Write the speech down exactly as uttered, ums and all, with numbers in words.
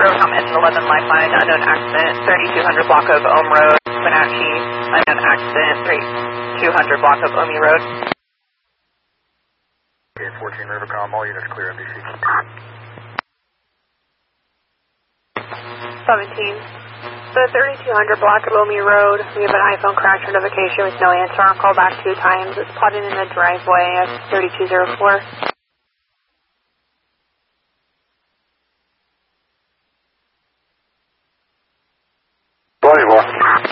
Rivercom engine eleven Lifeline, unknown accident, thirty-two hundred block of Ohm Road, Wenatchee, unknown accident, thirty-two hundred block of Omi Road. Okay, fourteen Rivercom, all units clear, M D C. seventeen. The thirty-two hundred block of Omi Road, we have an iPhone crash notification with no answer on call back two times. It's plotted in the driveway of thirty-two oh four. twenty-four.